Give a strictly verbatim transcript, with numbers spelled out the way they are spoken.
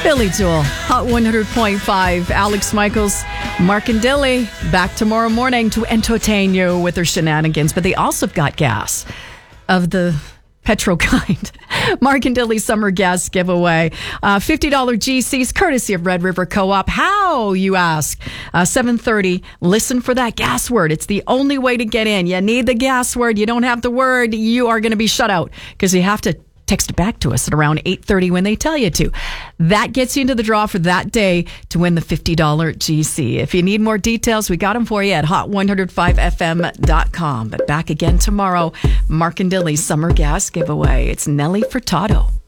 Billy Joel, Hot one hundred point five. Alex Michaels, Mark and Dilly, back tomorrow morning to entertain you with their shenanigans. But they also got gas of the petrol kind. Mark and Dilly summer gas giveaway. Uh, fifty dollars G Cs, courtesy of Red River Co-op. How, you ask? Uh, seven thirty. Listen for that gas word. It's the only way to get in. You need the gas word. You don't have the word. You are going to be shut out because you have to text it back to us at around eight thirty when they tell you to. That gets you into the draw for that day to win the fifty dollars G C. If you need more details, we got them for you at hot one oh five f m dot com. But back again tomorrow, Mark and Dilly's summer gas giveaway. It's Nelly Furtado.